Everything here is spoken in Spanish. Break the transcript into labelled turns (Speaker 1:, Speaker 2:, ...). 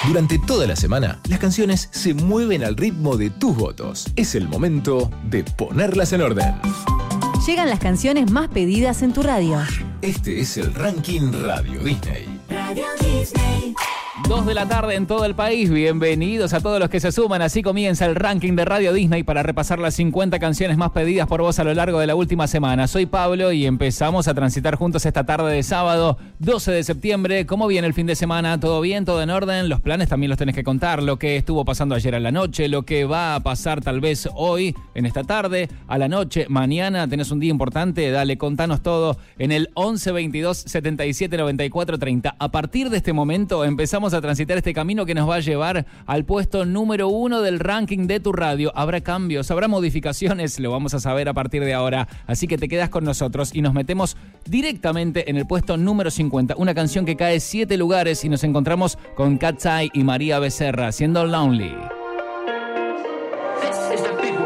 Speaker 1: Durante toda la semana, las canciones se mueven al ritmo de tus votos. Es el momento de ponerlas en orden.
Speaker 2: Llegan las canciones más pedidas en tu radio.
Speaker 1: Este es el Ranking Radio Disney.
Speaker 3: Radio Disney.
Speaker 4: 2 de la tarde en todo el país. Bienvenidos a todos los que se suman. Así comienza el ranking de Radio Disney para repasar las 50 canciones más pedidas por vos a lo largo de la última semana. Soy Pablo y empezamos a transitar juntos esta tarde de sábado 12 de septiembre. ¿Cómo viene el fin de semana? ¿Todo bien? ¿Todo en orden? Los planes también los tenés que contar. Lo que estuvo pasando ayer a la noche, lo que va a pasar tal vez hoy, en esta tarde, a la noche, mañana. Tenés un día importante. Dale, contanos todo en el 11 22 77 94 30. A partir de este momento empezamos a transitar este camino que nos va a llevar al puesto número 1 del ranking de tu radio. Habrá cambios, habrá modificaciones, lo vamos a saber a partir de ahora. Así que te quedas con nosotros y nos metemos directamente en el puesto número 50. Una canción que cae 7 lugares y nos encontramos con Cat's Eye y María Becerra, siendo Lonely.